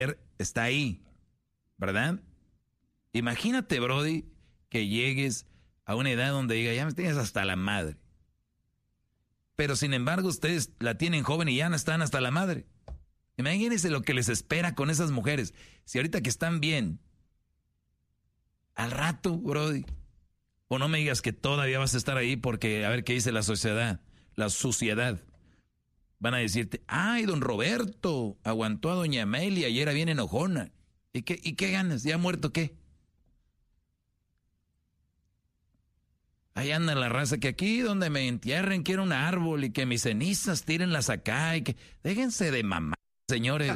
está ahí, ¿verdad? Imagínate, Brody, que llegues a una edad donde diga, ya me tienes hasta la madre. Pero sin embargo, ustedes la tienen joven y ya no están hasta la madre. Imagínense lo que les espera con esas mujeres. Si ahorita que están bien, al rato, Brody, o no me digas que todavía vas a estar ahí porque a ver qué dice la sociedad, la suciedad. Van a decirte, ay, don Roberto aguantó a doña Amelia y era bien enojona. ¿Y qué ganas? ¿Ya muerto qué? Ahí anda la raza que aquí donde me entierren quiero un árbol y que mis cenizas tírenlas acá y que... Déjense de mamá, señores.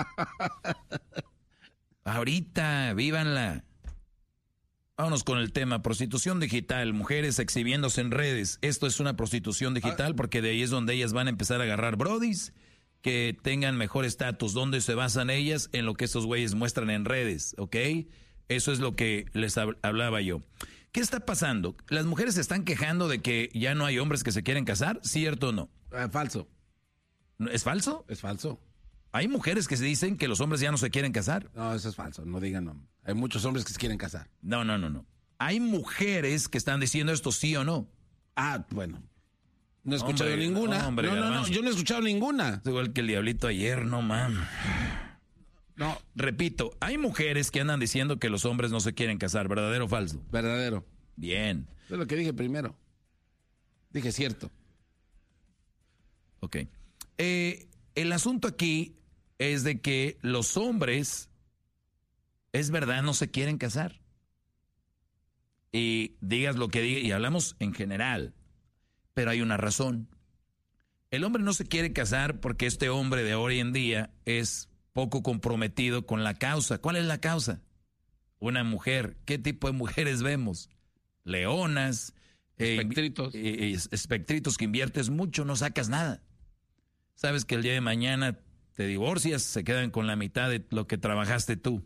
Ahorita, vívanla. Vámonos con el tema, prostitución digital, mujeres exhibiéndose en redes. Esto es una prostitución digital porque de ahí es donde ellas van a empezar a agarrar brodis que tengan mejor estatus. ¿Dónde se basan ellas? En lo que estos güeyes muestran en redes, ¿ok? Eso es lo que les hablaba yo. ¿Qué está pasando? ¿Las mujeres se están quejando de que ya no hay hombres que se quieren casar? ¿Cierto o no? Falso. ¿Es falso? Es falso. Hay mujeres que se dicen que los hombres ya no se quieren casar. No, eso es falso. No digan no. Hay muchos hombres que se quieren casar. No. Hay mujeres que están diciendo esto sí o no. Ah, bueno. No he escuchado ninguna. No, yo no he escuchado ninguna. Es igual que el diablito ayer, no mames. No. Repito, hay mujeres que andan diciendo que los hombres no se quieren casar, ¿verdadero o falso? Verdadero. Bien. Es lo que dije primero. Dije cierto. Ok. El asunto aquí es de que los hombres, es verdad, no se quieren casar. Y digas lo que digas, y hablamos en general, pero hay una razón. El hombre no se quiere casar porque este hombre de hoy en día es poco comprometido con la causa. ¿Cuál es la causa? Una mujer. ¿Qué tipo de mujeres vemos? Leonas, espectritos. Espectritos que inviertes mucho, no sacas nada. Sabes que el día de mañana te divorcias, se quedan con la mitad de lo que trabajaste tú.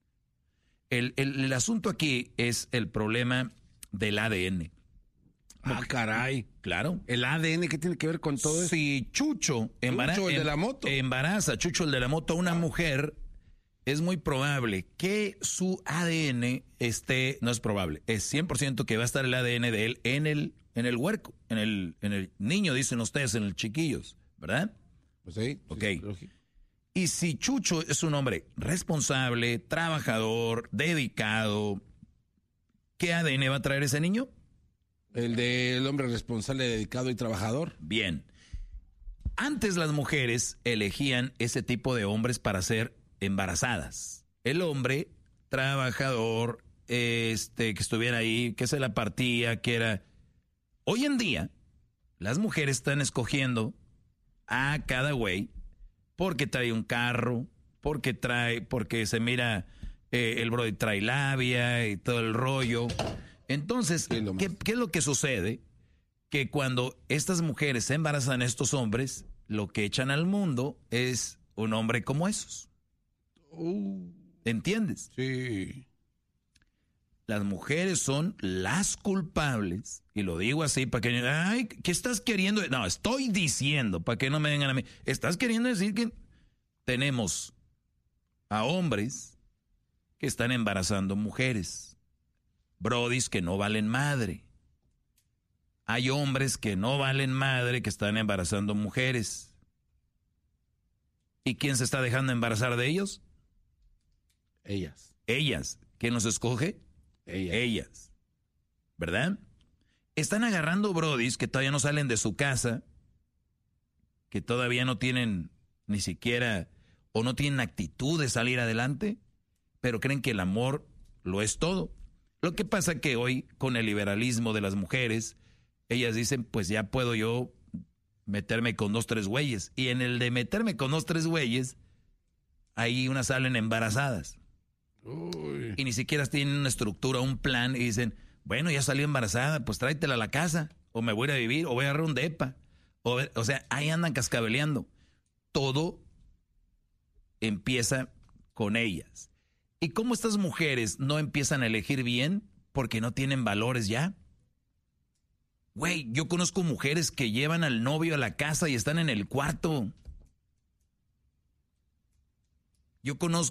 El asunto aquí es el problema del ADN. Ah, caray. Claro. ¿El ADN qué tiene que ver con todo eso? Si Chucho el de la moto. embaraza Chucho el de la moto a una mujer, es muy probable que su ADN esté, no es probable, es 100% que va a estar el ADN de él en el huerco, en el niño, dicen ustedes, en el chiquillos, ¿verdad? Pues sí. Ok. Sí, y si Chucho es un hombre responsable, trabajador, dedicado, ¿qué ADN va a traer ese niño? El del hombre responsable, dedicado y trabajador. Bien. Antes las mujeres elegían ese tipo de hombres para ser embarazadas. El hombre trabajador, que estuviera ahí, que se la partía, que era... Hoy en día, las mujeres están escogiendo a cada güey porque trae un carro, porque se mira, el brody trae labia y todo el rollo. Entonces, ¿qué es lo que sucede? Que cuando estas mujeres se embarazan a estos hombres, lo que echan al mundo es un hombre como esos. ¿Entiendes? Sí. Las mujeres son las culpables, y lo digo así para que... Ay, ¿qué estás queriendo? No, estoy diciendo, para que no me vengan a mí. Estás queriendo decir que tenemos a hombres que están embarazando mujeres. Brodis que no valen madre. Hay hombres que no valen madre que están embarazando mujeres. ¿Y quién se está dejando embarazar de ellos? Ellas. ¿Quién los escoge? Ellas. ¿Verdad? Están agarrando brodis que todavía no salen de su casa, que todavía no tienen ni siquiera, o no tienen actitud de salir adelante, pero creen que el amor lo es todo. Lo que pasa que hoy, con el liberalismo de las mujeres, ellas dicen, pues ya puedo yo meterme con 2, 3 güeyes. Y en el de meterme con 2, 3 güeyes, ahí unas salen embarazadas. Uy. Y ni siquiera tienen una estructura, un plan, y dicen, bueno, ya salió embarazada, pues tráetela a la casa, o me voy a ir a vivir, o voy a agarrar un depa. O sea, ahí andan cascabeleando. Todo empieza con ellas. ¿Y cómo estas mujeres no empiezan a elegir bien? Porque no tienen valores ya. Güey, yo conozco mujeres que llevan al novio a la casa y están en el cuarto. Yo conozco